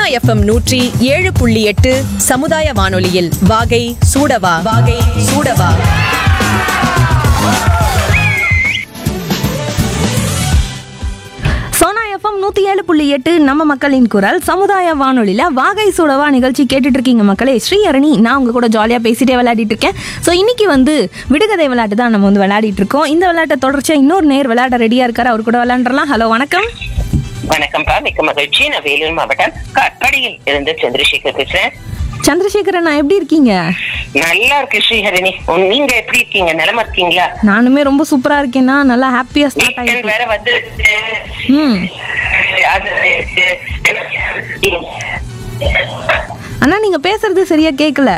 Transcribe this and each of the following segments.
FM 107.8 சமுதாய வானொலியில் வாகை சூடவா வாகை சூடவா. சோனா எஃப்எம் 107.8 நம்ம மக்களின் குரல் சமுதாய வானொலியில் வாகை சூடவா நிகழ்ச்சி கேட்டுட்டு இருக்கீங்க மக்களே. ஸ்ரீஹரணி நான் உங்க கூட ஜாலியாக பேசிட்டே விளையாடிட்டு இருக்கேன். ஸோ இன்னைக்கு விடுகதை விளையாட்டு தான் நம்ம விளையாடிட்டு இருக்கோம். இந்த விளையாட்டை தொடர்ச்சியாக இன்னொரு நேர் விளையாட ரெடியாக இருக்காரு. அவர் கூட விளையாண்டுலாம். ஹலோ வணக்கம். வணக்கம்ப்பா, மிக்க மகிழ்ச்சி. நான் வேலூர் மாவட்டம் காட்பாடியில் இருந்து சந்திரசேகர் பேசுறேன். சந்திரசேகரன், நான் எப்படி இருக்கீங்க? நல்லா இருக்கு ஸ்ரீஹரணி. நீங்க எப்படி இருக்கீங்க? நலமா இருக்கீங்களா? நானுமே ரொம்ப சூப்பரா இருக்கேன்னா நல்லா ஹாப்பியா ஸ்டார்ட் ஆயிருக்கு. வேற வந்து அண்ணா நீங்க பேசுறது சரியா கேட்கல.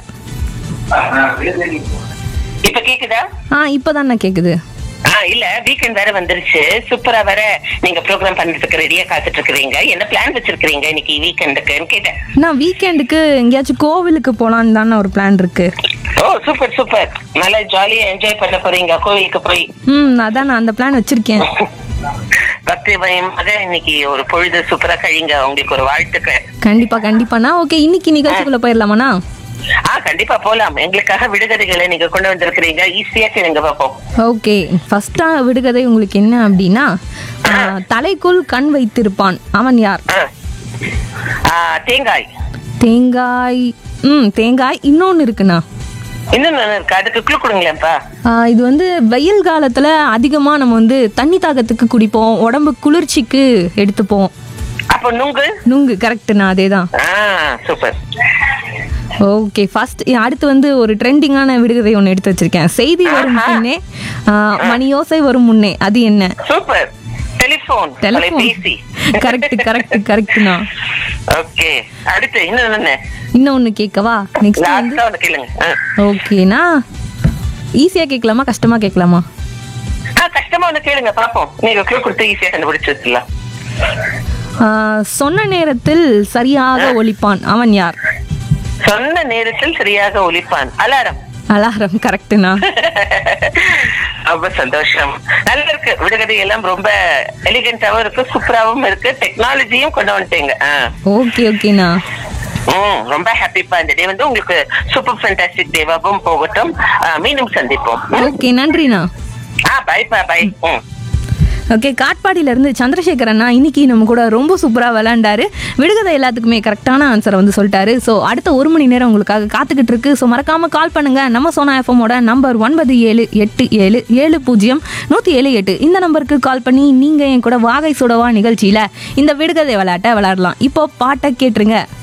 இப்ப கேக்குதா? இப்பதான் கேக்குது. இல்ல, வீக்கெண்ட் வேற வந்துருச்சு. சூப்பரா வேற நீங்க ப்ரோக்ராம் பண்ணிட்டு ரெடியா காத்துட்டு இருக்கிறீங்க. என்ன பிளான் வச்சிருக்கீங்க இன்னைக்கு வீக்கெண்டுக்குன்னு கேட்டேன். நான் வீக்கெண்டுக்கு எங்கேயாச்சும் கோவிலுக்கு போலான்னு தானே ஒரு பிளான் இருக்கு. ஓ சூப்பர் சூப்பர், நல்லா ஜாலியா என்ஜாய் பண்ண போறீங்க கோவிலுக்கு போய். அதான் நான் அந்த பிளான் வச்சிருக்கேன். பக்தி பயமாக இன்னைக்கு ஒரு பொழுது சூப்பரா கழிங்க. உங்களுக்கு ஒரு வாழ்த்துக்கள். கண்டிப்பா கண்டிப்பாண்ணா. ஓகே, இன்னைக்கு நிகழ்ச்சிக்குள்ள போயிடலாமாண்ணா? கண்டிப்பா போலாம். எங்களுக்காக விடுகதைகளை நீங்க கொண்டு வந்திருக்கிறீங்க. ஈஸியா கேளுங்க பாப்போம். ஓகே, ஃபர்ஸ்டா விடுகதை உங்களுக்கு என்ன அப்படின்னா, தலைக்குள் கண் வைத்திருப்பான் அவன் யார்? தேங்காய். தேங்காய். தேங்காய். இன்னொன்னு இருக்குண்ணா. இன்னொன்னு இருக்கு, அதுக்கு க்ளூ கொடுங்களேன்ப்பா. இது வெயில் காலத்துல அதிகமா நம்ம தண்ணி தாகத்துக்கு குடிப்போம், உடம்பு குளிர்ச்சிக்கு எடுத்துப்போம். அப்ப நுங்கு. நுங்கு கரெக்ட்ண்ணா, அதேதான். சூப்பர். ஓகே, ஃபர்ஸ்ட் அடுத்து ஒரு ட்ரெண்டிங்கான விடுகதை ஒன்று எடுத்து வச்சிருக்கேன். செய்தி வரும் முன்னே மணியோசை வரும் முன்னே, அது என்ன? சூப்பர். டெலிபோன். தொலைபேசி. Correct correct கரெக்ட்ண்ணா. ஓகே, அடுத்து இன்னொன்னு கேட்கவா? நெக்ஸ்ட் கேளுங்க. ஓகேண்ணா, ஈஸியா கேட்கலாமா கஷ்டமா கேட்கலாமா? கஷ்டமா ஒண்ணு கேளுங்க பாப்போம். நீங்க க்ளூ கொடுத்து ஈஸியா கண்டுபிடிச்சு வச்சிடலாம். சொன்ன நேரத்தில் சரியாக ஒலிப்பான் அவன் யார்? சொன்ன நேரத்தில் சரியாக ஒலிப்பான். அலாரம். அலாரம் கரெக்ட்னா. ரொம்ப சந்தோஷம். நல்லா இருக்கு. விடுகதை எல்லாம் ரொம்ப எலிகண்டாவும் இருக்கு, சூப்பராவும் இருக்கு. டெக்னாலஜியும் கொண்டு வந்துட்டீங்க. ஓகே ஓகேண்ணா. ரொம்ப ஹாப்பிப்பா. இந்த டே உங்களுக்கு சூப்பர் ஃபேண்டாஸ்டிக் டேவாவும் போகட்டும். மீண்டும் சந்திப்போம். ஓகே, நன்றிண்ணா. By by. ஓகே, காட்பாடியில இருந்து சந்திரசேகரண்ணா இன்னைக்கு நம்ம கூட ரொம்ப சூப்பரா விளையாண்டாரு. விடுகதை எல்லாத்துக்குமே கரெக்டான ஆன்சரை சொல்லிட்டாரு. ஸோ அடுத்த 1 மணி நேரம் உங்களுக்காக காத்துக்கிட்டு இருக்கு. ஸோ மறக்காம கால் பண்ணுங்க. நம்ம சோனா எஃப்எம்மோட நம்பர் 97877178 இந்த நம்பருக்கு கால் பண்ணி நீங்க என் கூட வாகை சுடவா நிகழ்ச்சியில இந்த விடுகதை விளையாட்டை விளையாடலாம். இப்போ பாட்டை கேட்டுருங்க.